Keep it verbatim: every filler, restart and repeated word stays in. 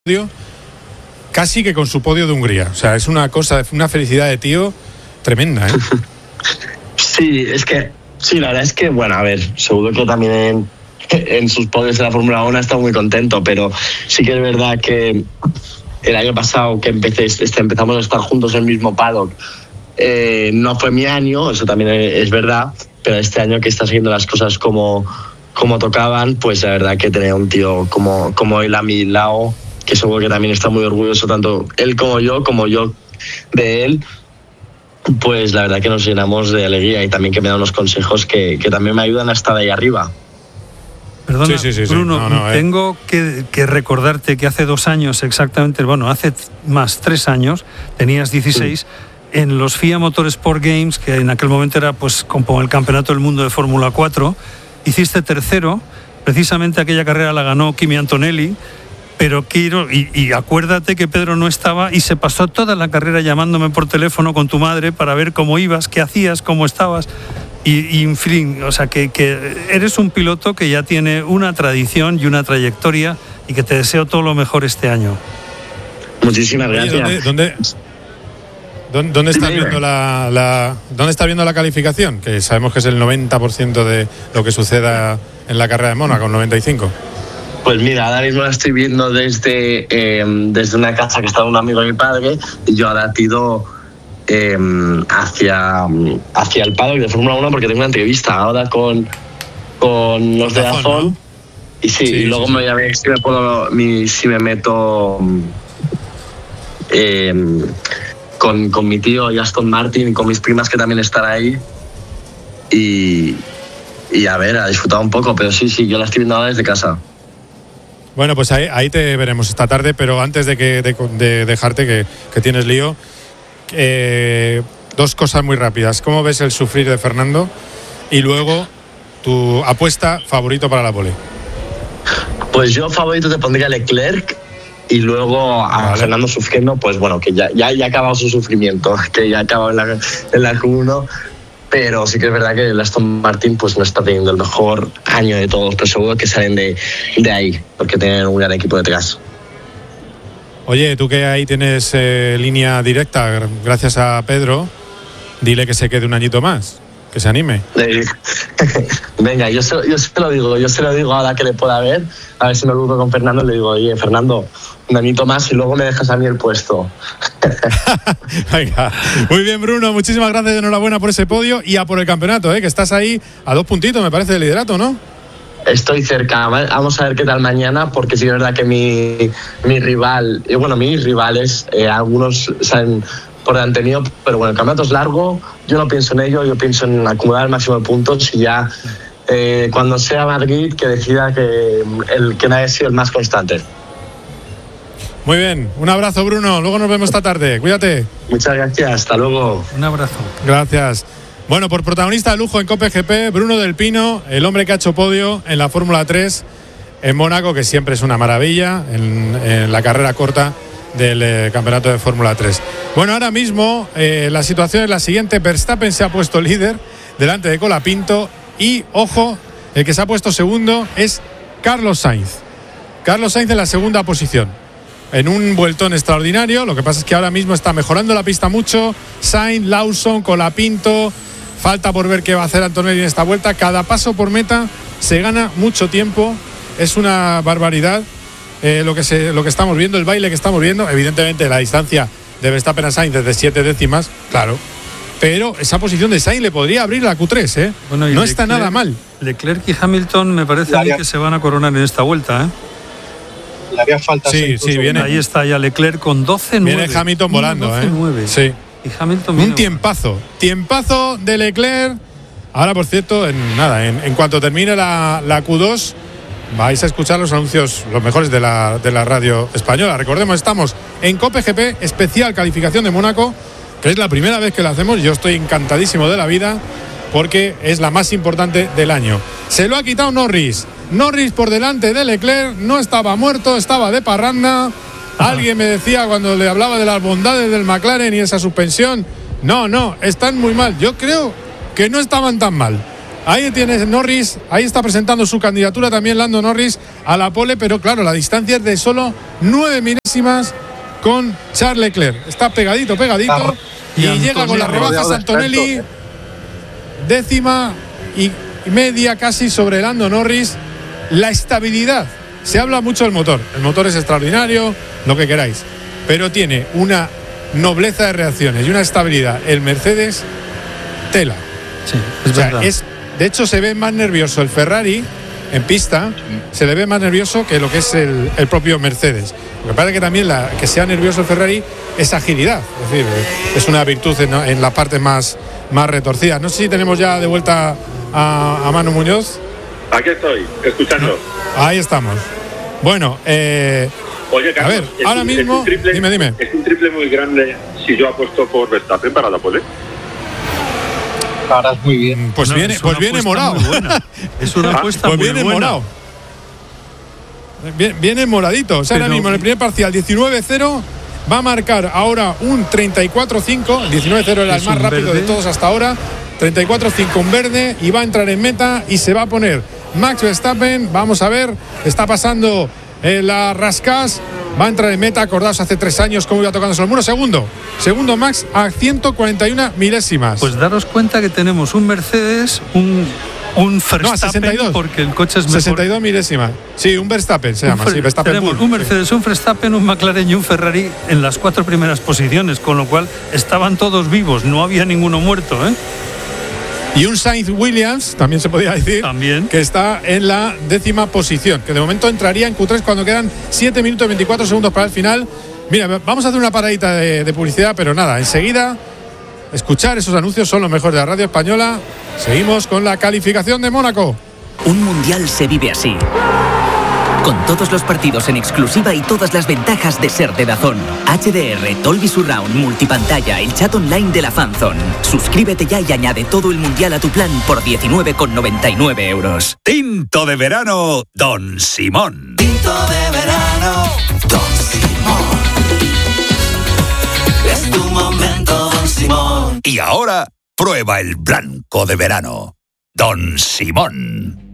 casi que con su podio de Hungría. O sea, es una cosa, una felicidad de tío tremenda, ¿eh? Sí, es que, sí, la verdad es que, bueno, a ver, seguro que también en, en sus podios de la Fórmula uno está muy contento, pero sí que es verdad que el año pasado que empecé, este, empezamos a estar juntos en el mismo paddock, eh, no fue mi año, eso también es verdad, pero este año que está siguiendo las cosas como, como tocaban, pues la verdad que tener un tío como, como él a mi lado, que seguro que también está muy orgulloso, tanto él como yo, como yo de él, pues la verdad que nos llenamos de alegría y también que me da unos consejos que, que también me ayudan a estar ahí arriba. Perdona, sí, sí, sí, Bruno, sí. No, no, tengo eh. que, que recordarte que hace dos años exactamente, bueno, hace más tres años, tenías dieciséis, sí. En los F I A Motorsport Games, que en aquel momento era pues como el campeonato del mundo de Fórmula cuatro, hiciste tercero, precisamente aquella carrera la ganó Kimi Antonelli. Pero quiero, y, y acuérdate que Pedro no estaba y se pasó toda la carrera llamándome por teléfono con tu madre para ver cómo ibas, qué hacías, cómo estabas. Y, y en fin, o sea, que, que eres un piloto que ya tiene una tradición y una trayectoria y que te deseo todo lo mejor este año. Muchísimas gracias. ¿Dónde, dónde, dónde, dónde estás viendo la, la, dónde está viendo la calificación? Que sabemos que es el noventa por ciento de lo que suceda en la carrera de Mónaco, el noventa y cinco por ciento. Pues mira, ahora mismo la estoy viendo desde, eh, desde una casa que está un amigo de mi padre y yo ahora tiro eh, hacia, hacia el paddock de Fórmula uno porque tengo una entrevista ahora con, con los de Dazón, ¿no? Y sí, sí, y luego sí, me voy a ver si me, puedo, mi, si me meto eh, con, con mi tío y Aston Martin y con mis primas que también están ahí y, y a ver, a disfrutar un poco, pero sí, sí, yo la estoy viendo ahora desde casa. Bueno, pues ahí, ahí te veremos esta tarde, pero antes de, que, de, de dejarte, que, que tienes lío, eh, dos cosas muy rápidas. ¿Cómo ves el sufrir de Fernando? Y luego, tu apuesta favorito para la pole. Pues yo favorito te pondría a Leclerc y luego a vale. Fernando sufriendo, pues bueno, que ya, ya, ya ha acabado su sufrimiento, que ya ha acabado en la, en la Q uno. Pero sí que es verdad que el Aston Martin pues no está teniendo el mejor año de todos, pero seguro que salen de, de ahí, porque tienen un gran equipo detrás. Oye, tú que ahí tienes eh, línea directa, gracias a Pedro, dile que se quede un añito más, que se anime. Venga, yo se, yo se lo digo, yo se lo digo ahora que le pueda ver, a ver si me lo con Fernando y le digo, oye, Fernando, un añito más y luego me dejas a mí el puesto. Venga, muy bien, Bruno, muchísimas gracias, enhorabuena por ese podio y a por el campeonato, ¿eh? Que estás ahí a dos puntitos, me parece, de liderato, ¿no? Estoy cerca, vamos a ver qué tal mañana, porque sí es verdad que mi, mi rival, y bueno, mis rivales, eh, algunos salen por delante mío, pero bueno, el campeonato es largo, yo no pienso en ello, yo pienso en acumular el máximo de puntos y ya eh, cuando sea Madrid que decida que el que nadie sea el más constante. Muy bien, un abrazo, Bruno, luego nos vemos esta tarde, cuídate. Muchas gracias, hasta luego. Un abrazo. Gracias. Bueno, por protagonista de lujo en Cope G P, Bruno del Pino, el hombre que ha hecho podio en la Fórmula tres en Mónaco, que siempre es una maravilla en, en la carrera corta del eh, campeonato de Fórmula tres. Bueno, ahora mismo eh, la situación es la siguiente: Verstappen se ha puesto líder delante de Colapinto y, ojo, el que se ha puesto segundo es Carlos Sainz. Carlos Sainz en la segunda posición, en un vueltón extraordinario. Lo que pasa es que ahora mismo está mejorando la pista mucho. Sainz, Lawson, Colapinto. Falta por ver qué va a hacer Antonelli en esta vuelta. Cada paso por meta se gana mucho tiempo. Es una barbaridad eh, lo, que se, lo que estamos viendo, el baile que estamos viendo. Evidentemente la distancia de Verstappen a Sainz es de siete décimas, claro. Pero esa posición de Sainz le podría abrir la Q tres, ¿eh? Bueno, no Leclerc, está nada mal. Leclerc y Hamilton me parece a mí que se van a coronar en esta vuelta, ¿eh? Le haría falta. Sí, sí, viene. Ahí está ya Leclerc con doce nueve. Viene Hamilton volando, doce nueve. ¿eh? Sí. Y Hamilton un tiempazo, tiempazo de Leclerc. Ahora, por cierto, en nada, en, en cuanto termine la, la Q dos, vais a escuchar los anuncios, los mejores de la, de la radio española. Recordemos, estamos en Cope G P, especial calificación de Mónaco, que es la primera vez que lo hacemos. Yo estoy encantadísimo de la vida, porque es la más importante del año. Se lo ha quitado Norris. Norris por delante de Leclerc, no estaba muerto, estaba de parranda. Alguien me decía cuando le hablaba de las bondades del McLaren y esa suspensión, no, no, están muy mal. Yo creo que no estaban tan mal. ahí tienes Norris, ahí está presentando su candidatura también Lando Norris a la pole, pero claro, la distancia es de solo nueve milésimas con Charles Leclerc. Está pegadito, pegadito, ah, y, y llega con las rebajas Antonelli, décima y media casi sobre Lando Norris. La estabilidad, se habla mucho del motor, el motor es extraordinario, lo que queráis, pero tiene una nobleza de reacciones y una estabilidad, el Mercedes, tela. Sí, es o sea, verdad. Es, de hecho se ve más nervioso el Ferrari en pista, se le ve más nervioso que lo que es el, el propio Mercedes. Lo que pasa es que también la, que sea nervioso el Ferrari es agilidad, es decir, es una virtud en, en la parte más, más retorcida. No sé si tenemos ya de vuelta a, a Manu Muñoz. Aquí estoy, escuchando. Ahí estamos. Bueno, eh, Oye, Carlos, a ver, es ahora un, mismo, es un triple, dime, dime. Es un triple muy grande si yo apuesto por Verstappen para la pole. Paras muy bien. Pues No, viene, es una pues viene apuesta morado. muy buena. Es una apuesta pues muy viene buena. morado. Viene, viene moradito. O sea, Pero, ahora mismo en el primer parcial diecinueve cero va a marcar ahora un treinta y cuatro cinco. El diecinueve cero era el más rápido verde de todos hasta ahora. treinta y cuatro cinco un verde y va a entrar en meta y se va a poner Max Verstappen. Vamos a ver, está pasando eh, la Rascas. Va a entrar en meta, acordaos hace tres años cómo iba tocando solo el muro. Segundo, segundo Max a ciento cuarenta y una milésimas. Pues daros cuenta que tenemos un Mercedes, un, un Verstappen, no, sesenta y dos, porque el coche es mejor. sesenta y dos milésimas. Sí, un Verstappen se llama. Un, sí, Verstappen tenemos Bull, un Mercedes, sí. un Verstappen, un McLaren y un Ferrari en las cuatro primeras posiciones, con lo cual estaban todos vivos, no había ninguno muerto, ¿eh? Y un Sainz Williams, también se podía decir, ¿También? que está en la décima posición, que de momento entraría en Q tres cuando quedan siete minutos veinticuatro segundos para el final. Mira, vamos a hacer una paradita de, de publicidad, pero nada, enseguida escuchar esos anuncios son los mejores de la radio española. Seguimos con la calificación de Mónaco. Un mundial se vive así, con todos los partidos en exclusiva y todas las ventajas de ser de DAZN. H D R, Dolby Surround, multipantalla, el chat online de la Fanzone. Suscríbete ya y añade todo el mundial a tu plan por diecinueve con noventa y nueve euros. Tinto de verano, Don Simón. Tinto de verano, Don Simón. Es tu momento, Don Simón. Y ahora, prueba el blanco de verano, Don Simón.